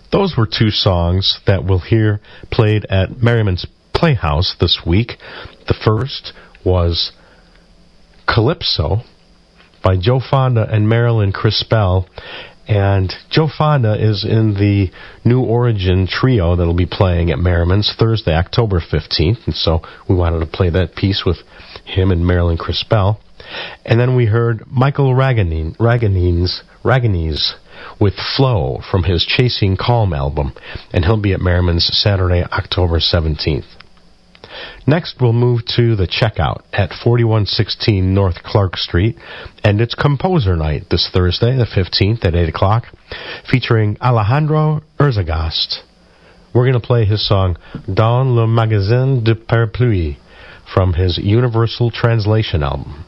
Those were two songs that we'll hear played at Merriman's Playhouse this week. The first was Calypso by Joe Fonda and Marilyn Crispell. And Joe Fonda is in the New Origin trio that'll be playing at Merriman's Thursday, October 15th. And so we wanted to play that piece with him and Marilyn Crispell. And then we heard Michael Raganese with Flow from his Chasing Calm album. And he'll be at Merriman's Saturday, October 17th. Next, we'll move to the Checkout at 4116 North Clark Street, and it's Composer Night this Thursday, the 15th, at 8 o'clock, featuring Alejandro Erzagast. We're going to play his song Dans le Magasin de Parapluie from his Universal Translation album.